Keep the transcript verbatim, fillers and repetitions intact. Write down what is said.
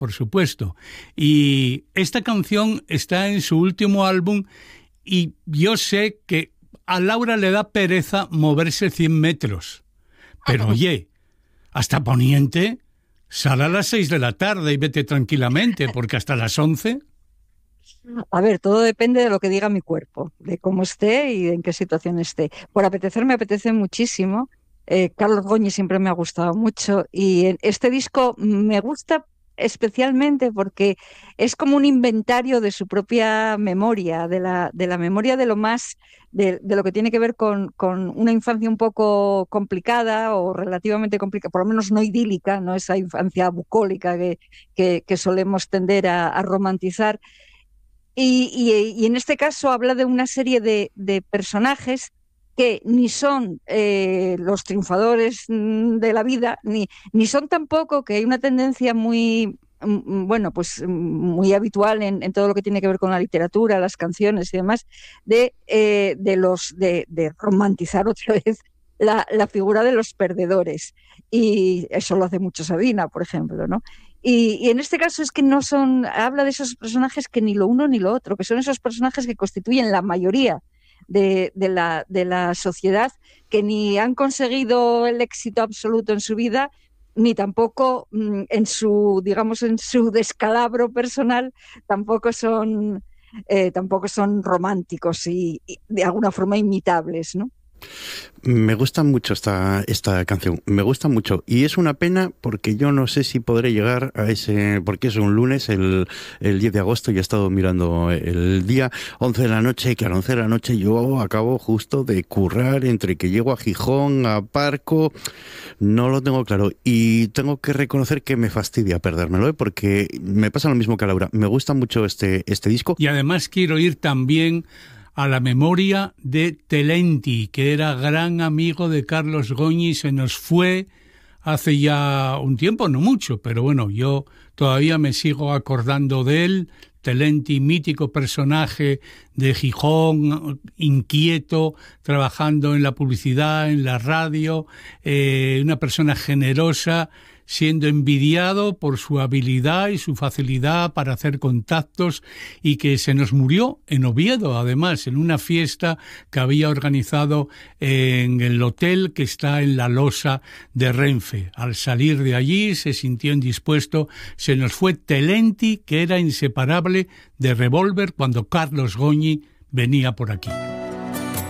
por supuesto. Y esta canción está en su último álbum y yo sé que a Laura le da pereza moverse cien metros. Pero oye, hasta Poniente sale a las seis de la tarde y vete tranquilamente, porque hasta las once... A ver, todo depende de lo que diga mi cuerpo, de cómo esté y en qué situación esté. Por apetecer me apetece muchísimo. Eh, Carlos Goñi siempre me ha gustado mucho y en este disco me gusta especialmente porque es como un inventario de su propia memoria, de la, de la memoria de lo más, de, de lo que tiene que ver con, con una infancia un poco complicada o relativamente complicada, por lo menos no idílica, no esa infancia bucólica que, que, que solemos tender a, a romantizar. Y, y- y en este caso habla de una serie de, de personajes que ni son eh, los triunfadores mm, de la vida, ni, ni son tampoco, que hay una tendencia muy, mm, mm, bueno, pues mm, muy habitual en, en todo lo que tiene que ver con la literatura, las canciones y demás, de, eh, de los de, de romantizar otra vez la, la figura de los perdedores. Y eso lo hace mucho Sabina, por ejemplo, ¿no? Y, y en este caso es que no son, habla de esos personajes que ni lo uno ni lo otro, que son esos personajes que constituyen la mayoría de, de la, de la sociedad, que ni han conseguido el éxito absoluto en su vida, ni tampoco mm, en su, digamos, en su descalabro personal, tampoco son, eh, tampoco son románticos y, y de alguna forma imitables, ¿no? Me gusta mucho esta, esta canción, me gusta mucho. Y es una pena porque yo no sé si podré llegar a ese, porque es un lunes, el, el diez de agosto, y he estado mirando el día, once de la noche, que a las once de la noche yo acabo justo de currar entre que llego a Gijón, a Parco, no lo tengo claro. Y tengo que reconocer que me fastidia perdérmelo, ¿eh? Porque me pasa lo mismo que a Laura. Me gusta mucho este, este disco. Y además quiero ir también a la memoria de Telenti, que era gran amigo de Carlos Goñi, se nos fue hace ya un tiempo, no mucho, pero bueno, yo todavía me sigo acordando de él. Telenti, mítico personaje de Gijón, inquieto, trabajando en la publicidad, en la radio, eh, una persona generosa, siendo envidiado por su habilidad y su facilidad para hacer contactos, y que se nos murió en Oviedo, además, en una fiesta que había organizado en el hotel que está en la losa de Renfe. Al salir de allí se sintió indispuesto, se nos fue Telenti, que era inseparable de Revolver cuando Carlos Goñi venía por aquí.